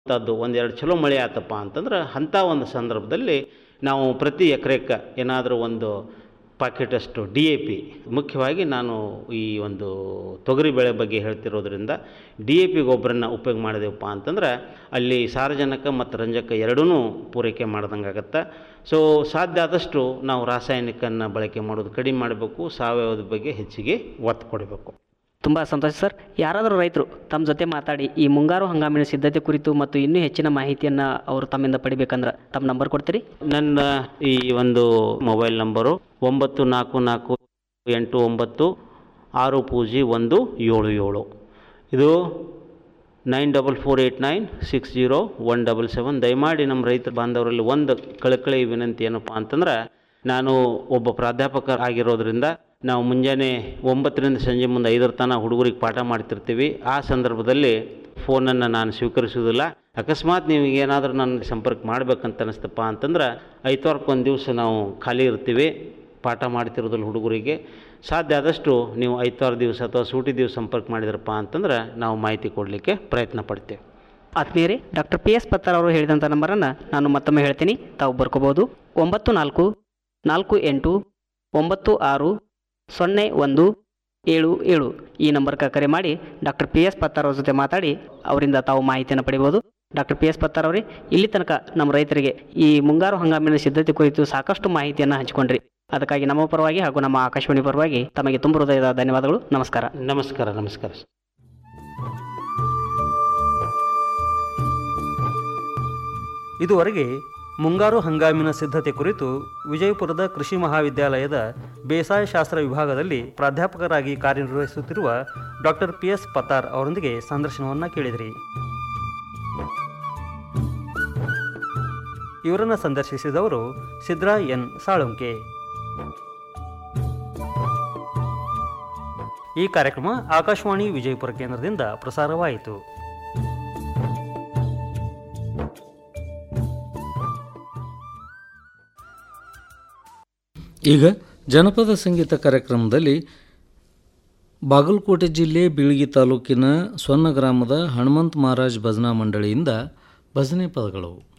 ಅಂಥದ್ದು ಒಂದೆರಡು ಚಲೋ ಮಳೆ ಆತಪ್ಪ ಅಂತಂದ್ರೆ ಅಂಥ ಒಂದು ಸಂದರ್ಭದಲ್ಲಿ ನಾವು ಪ್ರತಿ ಎಕರೆಕ್ಕೆ ಏನಾದರೂ ಒಂದು ಪಾಕೆಟಷ್ಟು DAP, ಮುಖ್ಯವಾಗಿ ನಾನು ಈ ಒಂದು ತೊಗರಿ ಬೆಳೆ ಬಗ್ಗೆ ಹೇಳ್ತಿರೋದ್ರಿಂದ DAP ಗೊಬ್ಬರನ ಉಪಯೋಗ ಮಾಡಿದೆವಪ್ಪ ಅಂತಂದ್ರೆ ಅಲ್ಲಿ ಸಾರಜನಕ ಮತ್ತು ರಂಜಕ ಎರಡೂ ಪೂರೈಕೆ ಮಾಡ್ದಂಗೆ ಆಗುತ್ತೆ. ಸೊ ಸಾಧ್ಯ ಆದಷ್ಟು ನಾವು ರಾಸಾಯನಿಕನ ಬಳಕೆ ಮಾಡೋದು ಕಡಿಮೆ ಮಾಡಬೇಕು, ಸಾವಯವದ ಬಗ್ಗೆ ಹೆಚ್ಚಿಗೆ ಒತ್ತು ಕೊಡಬೇಕು. ತುಂಬ ಸಂತೋಷ ಸರ್. ಯಾರಾದರೂ ರೈತರು ತಮ್ಮ ಜೊತೆ ಮಾತಾಡಿ ಈ ಮುಂಗಾರು ಹಂಗಾಮಿನ ಸಿದ್ಧತೆ ಕುರಿತು ಮತ್ತು ಇನ್ನೂ ಹೆಚ್ಚಿನ ಮಾಹಿತಿಯನ್ನು ಅವರು ತಮ್ಮಿಂದ ಪಡಿಬೇಕಂದ್ರೆ ತಮ್ಮ ನಂಬರ್ ಕೊಡ್ತೀರಿ? ನನ್ನ ಈ ಒಂದು ಮೊಬೈಲ್ ನಂಬರು 9448960177. ಇದು 9448960177. ದಯಮಾಡಿ ನಮ್ಮ ರೈತ ಬಾಂಧವರಲ್ಲಿ ಒಂದು ಕಳಕಳಿ ವಿನಂತಿ ಏನಪ್ಪ ಅಂತಂದ್ರೆ, ನಾನು ಒಬ್ಬ ಪ್ರಾಧ್ಯಾಪಕ ಆಗಿರೋದ್ರಿಂದ ನಾವು ಮುಂಜಾನೆ 9ರಿಂದ ಸಂಜೆ ಮುಂದೆ 5 ತನಕ ಹುಡುಗರಿಗೆ ಪಾಠ ಮಾಡ್ತಿರ್ತೀವಿ. ಆ ಸಂದರ್ಭದಲ್ಲಿ ಫೋನನ್ನು ನಾನು ಸ್ವೀಕರಿಸುವುದಿಲ್ಲ. ಅಕಸ್ಮಾತ್ ನೀವು ಏನಾದರೂ ನನ್ನ ಸಂಪರ್ಕ ಮಾಡ್ಬೇಕಂತ ಅನಿಸ್ತಪ್ಪ ಅಂತಂದ್ರೆ ಐತವಾರಕ್ಕೊಂದು ದಿವಸ ನಾವು ಖಾಲಿ ಇರ್ತೀವಿ ಪಾಠ ಮಾಡ್ತಿರೋದ್ರಲ್ಲಿ ಹುಡುಗರಿಗೆ. ಸಾಧ್ಯ ಆದಷ್ಟು ನೀವು ಐತವಾರ ದಿವಸ ಅಥವಾ ಸೂಟಿ ದಿವಸ ಸಂಪರ್ಕ ಮಾಡಿದ್ರಪ್ಪ ಅಂತಂದ್ರೆ ನಾವು ಮಾಹಿತಿ ಕೊಡಲಿಕ್ಕೆ ಪ್ರಯತ್ನ ಪಡ್ತೇವೆ. ಆತ್ಮೀಯರೇ, ಡಾಕ್ಟರ್ PS ಪತ್ತಾರ್ ಅವರು ಹೇಳಿದಂಥ ನಂಬರನ್ನು ನಾನು ಮತ್ತೊಮ್ಮೆ ಹೇಳ್ತೀನಿ, ತಾವು ಬರ್ಕೋಬೋದು. 9448960177 ಈ ನಂಬರ್ಗೆ ಕರೆ ಮಾಡಿ ಡಾಕ್ಟರ್ PS ಪತ್ತಾರ್ ಅವ್ರ ಜೊತೆ ಮಾತಾಡಿ ಅವರಿಂದ ತಾವು ಮಾಹಿತಿಯನ್ನು ಪಡಿಬೋದು. ಡಾಕ್ಟರ್ PS ಪತ್ತಾರ್ ಅವರೇ, ಇಲ್ಲಿ ತನಕ ನಮ್ಮ ರೈತರಿಗೆ ಈ ಮುಂಗಾರು ಹಂಗಾಮಿನ ಸಿದ್ಧತೆ ಕುರಿತು ಸಾಕಷ್ಟು ಮಾಹಿತಿಯನ್ನು ಹಂಚಿಕೊಂಡ್ರಿ. ಅದಕ್ಕಾಗಿ ನಮ್ಮ ಪರವಾಗಿ ಹಾಗೂ ನಮ್ಮ ಆಕಾಶವಾಣಿ ಪರವಾಗಿ ತಮಗೆ ತುಂಬ ಹೃದಯದ ಧನ್ಯವಾದಗಳು. ನಮಸ್ಕಾರ. ನಮಸ್ಕಾರ. ನಮಸ್ಕಾರ. ಇದುವರೆಗೆ ಮುಂಗಾರು ಹಂಗಾಮಿನ ಸಿದ್ಧತೆ ಕುರಿತು ವಿಜಯಪುರದ ಕೃಷಿ ಮಹಾವಿದ್ಯಾಲಯದ ಬೇಸಾಯ ಶಾಸ್ತ್ರ ವಿಭಾಗದಲ್ಲಿ ಪ್ರಾಧ್ಯಾಪಕರಾಗಿ ಕಾರ್ಯನಿರ್ವಹಿಸುತ್ತಿರುವ ಡಾಕ್ಟರ್ PS ಪತ್ತಾರ್ ಅವರೊಂದಿಗೆ ಸಂದರ್ಶನವನ್ನು ಕೇಳಿದಿರಿ. ಇವರನ್ನು ಸಂದರ್ಶಿಸಿದವರು ಸಿದ್ರಾ N ಸಾಳುಂಕೆ. ಈ ಕಾರ್ಯಕ್ರಮ ಆಕಾಶವಾಣಿ ವಿಜಯಪುರ ಕೇಂದ್ರದಿಂದ ಪ್ರಸಾರವಾಯಿತು. ಈಗ ಜನಪದ ಸಂಗೀತ ಕಾರ್ಯಕ್ರಮದಲ್ಲಿ ಬಾಗಲಕೋಟೆ ಜಿಲ್ಲೆ ಬೀಳಗಿ ತಾಲೂಕಿನ ಸೊನ್ನ ಗ್ರಾಮದ ಹನುಮಂತ ಮಹಾರಾಜ್ ಭಜನಾ ಮಂಡಳಿಯಿಂದ ಭಜನೆ ಪದಗಳು.